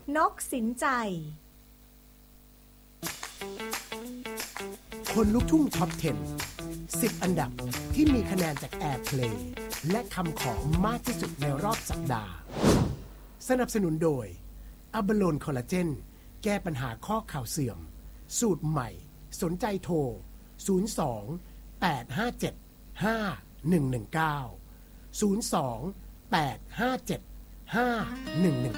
นกสินใจคนลุกทุ่งท็อป 10 อันดับที่มีคะแนนจาก Airplay และคำขอมากที่สุดในรอบสัปดาห์สนับสนุนโดยอะบาโลนคอลลาเจนแก้ปัญหาข้อเข่าเสื่อมสูตรใหม่สนใจโทร02 857 5119 02 857 5119